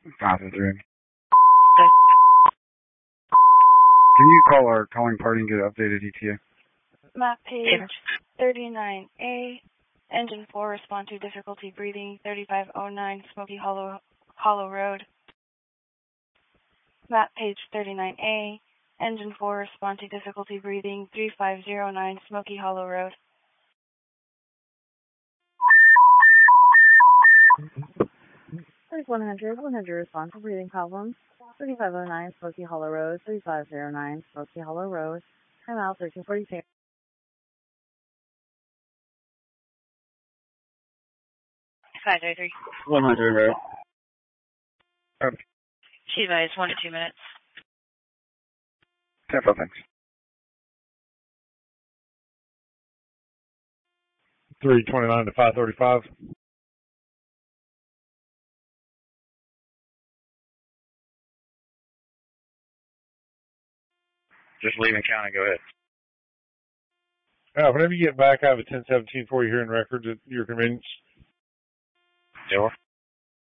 5-3. Can you call our calling party and get an updated ETA? Map page 39A, engine 4, respond to difficulty breathing, 3509 Smoky Hollow Road. Map page 39A, engine 4, respond to difficulty breathing, 3509 Smoky Hollow Road. Like 100 respond to breathing problems. 3509 Smoky Hollow Road, 3509 Smoky Hollow Road, timeout 1342. 503. 100, right? She advised 1 to 2 minutes. 10 thanks. 329 to 535. Just leaving county, go ahead. Whenever you get back, I have a 1017 for you here in records at your convenience. Sure.